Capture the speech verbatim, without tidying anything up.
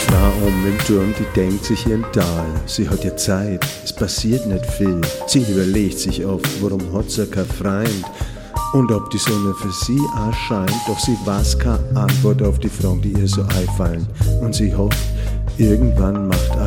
Frau um im Turm, die denkt sich ihren Tal. Sie hat ja Zeit, es passiert nicht viel. Sie überlegt sich oft, warum hat sie kein Freund und ob die Sonne für sie auch scheint. Doch sie weiß keine Antwort auf die Fragen, die ihr so einfallen. Und sie hofft, irgendwann macht